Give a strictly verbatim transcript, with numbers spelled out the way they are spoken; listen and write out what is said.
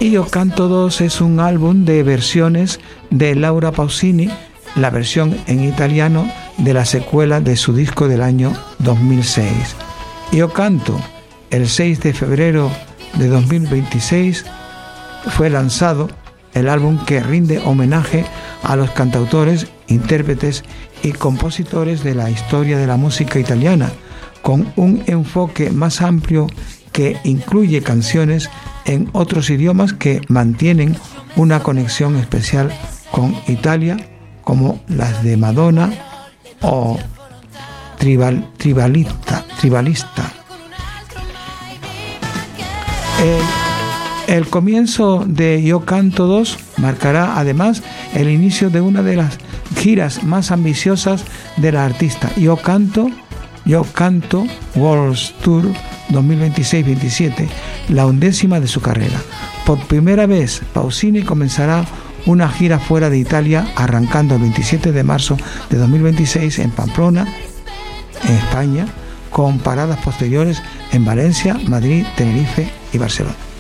Io Canto dos es un álbum de versiones de Laura Pausini, la versión en italiano de la secuela de su disco del año dos mil seis. Io Canto, el seis de febrero de dos mil veintiséis, fue lanzado el álbum que rinde homenaje a los cantautores, intérpretes y compositores de la historia de la música italiana, con un enfoque más amplio que incluye canciones en otros idiomas que mantienen una conexión especial con Italia, como las de Madonna o tribal, tribalista, tribalista. El, el comienzo de Io Canto dos marcará además el inicio de una de las giras más ambiciosas de la artista. Io Canto, Io Canto World Tour dos mil veintiséis veintisiete, la undécima de su carrera. Por primera vez, Pausini comenzará una gira fuera de Italia, arrancando el veintisiete de marzo de dos mil veintiséis en Pamplona, en España, con paradas posteriores en Valencia, Madrid, Tenerife y Barcelona.